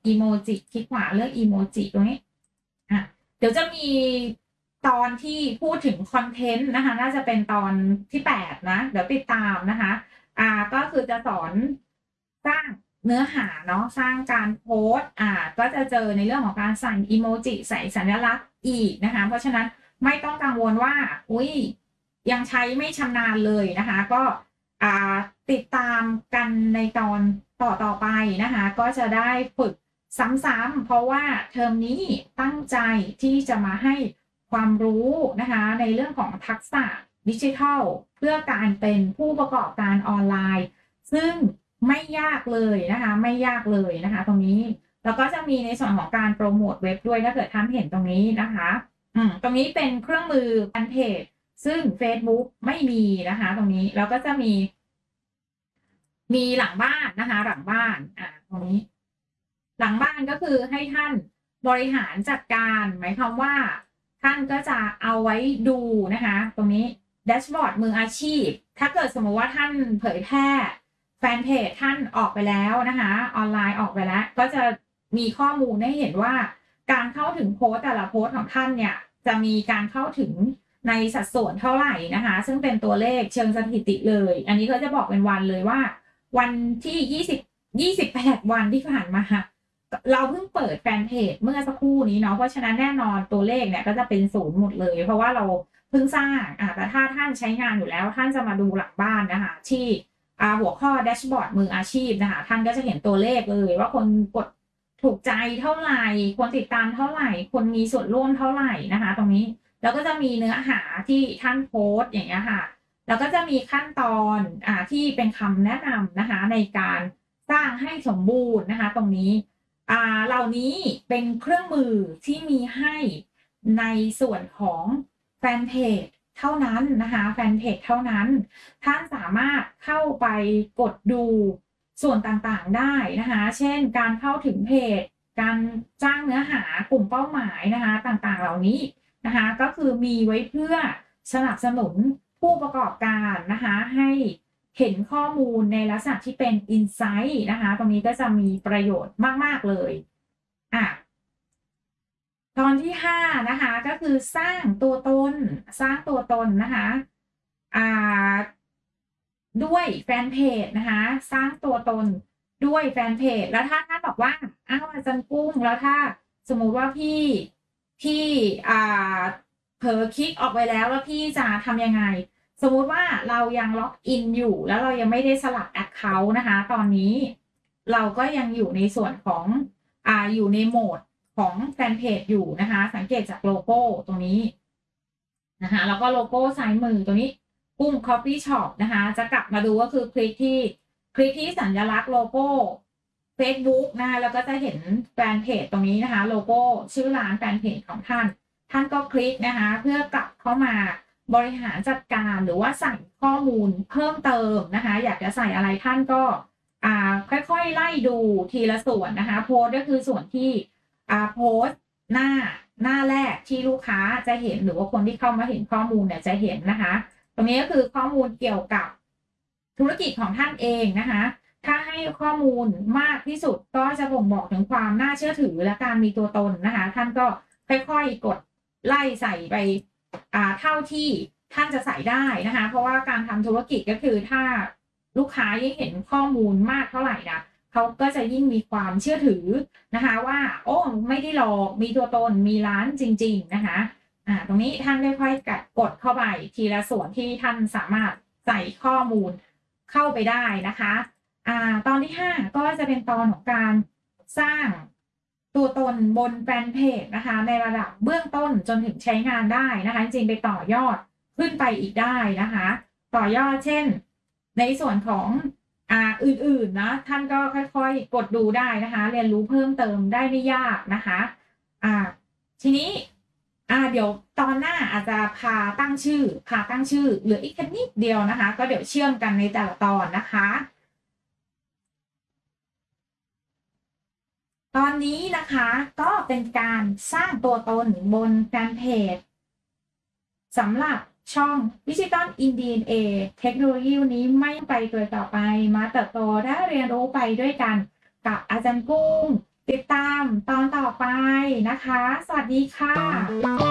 อีโมจิคลิกขวาเลือกอีโมจิตรงนี้เดี๋ยวจะมีตอนที่พูดถึงคอนเทนต์นะคะน่าจะเป็นตอนที่8นะเดี๋ยวติดตามนะคะก็คือจะสอนสร้างเนื้อหาเนาะสร้างการโพสต์ก็จะเจอในเรื่องของการใส่อีโมจิใส่สัญลักษณ์อีกนะคะเพราะฉะนั้นไม่ต้องกังวลว่ายังใช้ไม่ชำนาญเลยนะคะก็ติดตามกันในตอนต่อไปนะคะก็จะได้ฝึกซ้ำๆเพราะว่าเทอมนี้ตั้งใจที่จะมาให้ความรู้นะคะในเรื่องของทักษะดิจิทัลเพื่อการเป็นผู้ประกอบการออนไลน์ซึ่งไม่ยากเลยนะคะไม่ยากเลยนะคะตรงนี้แล้วก็จะมีในส่วนของการโปรโมทเว็บด้วยถ้าเกิดท่านเห็นตรงนี้นะคะตรงนี้เป็นเครื่องมือแฟนเพจซึ่ง Facebook ไม่มีนะคะตรงนี้แล้วก็จะมีหลังบ้านนะคะหลังบ้านตรงนี้หลังบ้านก็คือให้ท่านบริหารจัดการหมายความว่าท่านก็จะเอาไว้ดูนะคะตรงนี้แดชบอร์ดมืออาชีพถ้าเกิดสมมติว่าท่านเผยแพร่แฟนเพจท่านออกไปแล้วนะคะออนไลน์ออกไปแล้วก็จะมีข้อมูลให้เห็นว่าการเข้าถึงโพสแต่ละโพสของท่านเนี่ยจะมีการเข้าถึงในสัดส่วนเท่าไหร่นะคะซึ่งเป็นตัวเลขเชิงสถิติเลยอันนี้ก็จะบอกเป็นวันเลยว่าวันที่28วันที่ผ่านมาเราเพิ่งเปิดแฟนเพจเมื่อสักครู่นี้เนาะเพราะฉะนั้นแน่นอนตัวเลขเนี่ยก็จะเป็น0หมดเลยเพราะว่าเราเพิ่งสร้างแต่ถ้าท่านใช้งานอยู่แล้วท่านจะมาดูหลังบ้านนะคะที่หัวข้อแดชบอร์ดมืออาชีพนะคะท่านก็จะเห็นตัวเลขเลยว่าคนกดถูกใจเท่าไหร่คนติดตามเท่าไหร่คนมีส่วนร่วมเท่าไหร่นะคะตรงนี้แล้วก็จะมีเนื้อหาที่ท่านโพสต์อย่างเงี้ยค่ะแล้วก็จะมีขั้นตอนที่เป็นคำแนะนำนะคะในการสร้างให้สมบูรณ์นะคะตรงนี้เหล่านี้เป็นเครื่องมือที่มีให้ในส่วนของแฟนเพจเท่านั้นนะคะแฟนเพจเท่านั้นท่านสามารถเข้าไปกดดูส่วนต่างๆได้นะคะเช่นการเข้าถึงเพจการสร้างเนื้อหากลุ่มเป้าหมายนะคะต่างๆเหล่านี้นะคะก็คือมีไว้เพื่อสนับสนุนผู้ประกอบการนะคะให้เห็นข้อมูลในลักษณะที่เป็น Insight นะคะตรงนี้ก็จะมีประโยชน์มากๆเลยตอนที่5นะคะก็คือสร้างตัวตนนะคะด้วยแฟนเพจนะคะสร้างตัวตนด้วยแฟนเพจแล้วถ้าท่านบอกว่าอาจารย์กุ้งแล้วถ้าสมมุติว่าพี่เผลอคลิกออกไปแล้วพี่จะทำยังไงสมมุติว่าเรายังล็อกอินอยู่แล้วเรายังไม่ได้สลับแอคเคาท์นะคะตอนนี้เราก็ยังอยู่ในส่วนของอยู่ในโหมดของแฟนเพจอยู่นะคะสังเกตจากโลโก้ตรงนี้นะคะแล้วก็โลโก้ซ้ายมือตรงนี้ปุ่ม Coffee Shop นะคะจะกลับมาดูก็คือคลิกที่สัญลักษณ์โลโก้ Facebook นะคะแล้วก็จะเห็นแฟนเพจตรงนี้นะคะโลโก้ชื่อร้านแฟนเพจของท่านก็คลิกนะคะเพื่อกลับเข้ามาบริหารจัดการหรือว่าใส่ข้อมูลเพิ่มเติมนะคะอยากจะใส่อะไรท่านก็ค่อยๆไล่ดูทีละส่วนนะคะโพสก็คือส่วนที่โพสหน้าแรกที่ลูกค้าจะเห็นหรือว่าคนที่เข้ามาเห็นข้อมูลเนี่ยจะเห็นนะคะตรงนี้ก็คือข้อมูลเกี่ยวกับธุรกิจของท่านเองนะคะถ้าให้ข้อมูลมากที่สุดก็จะบ่งบอกถึงความน่าเชื่อถือและการมีตัวตนนะคะท่านก็ค่อยๆกดไล่ใส่ไปเท่าที่ท่านจะใส่ได้นะคะเพราะว่าการทำธุรกิจก็คือถ้าลูกค้ายิ่งเห็นข้อมูลมากเท่าไหร่นะเขาก็จะยิ่งมีความเชื่อถือนะคะว่าโอ้ไม่ได้หลอกมีตัวตนมีร้านจริงๆนะคะตรงนี้ท่านค่อยๆกดเข้าไปทีละส่วนที่ท่านสามารถใส่ข้อมูลเข้าไปได้นะคะตอนที่5ก็จะเป็นตอนของการสร้างตัวตนบนแฟนเพจนะคะในระดับเบื้องต้นจนถึงใช้งานได้นะคะจริงไปต่อยอดขึ้นไปอีกได้นะคะต่อยอดเช่นในส่วนของอื่นๆนะท่านก็ค่อยๆกดดูได้นะคะเรียนรู้เพิ่มเติมได้ไม่ยากนะคะทีนี้เดี๋ยวตอนหน้าอาจจะพาตั้งชื่อเหลืออีกแค่นิดเดียวนะคะก็เดี๋ยวเชื่อมกันในแต่ละตอนนะคะตอนนี้นะคะก็เป็นการสร้างตัวตนบนแฟนเพจสำหรับช่องดิจิตอลอินดีเอเทคโนโลยีนี้ไม่ไปตัวต่อไปมาเติบโตและเรียนรู้ไปด้วยกันกับอาจารย์กุ้งติดตามตอนต่อไปนะคะ สวัสดีค่ะ